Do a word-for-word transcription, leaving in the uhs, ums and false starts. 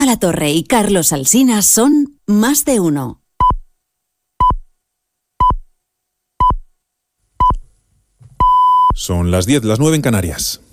La Torre y Carlos Alsina son Más de Uno. Son las diez, las nueve en Canarias.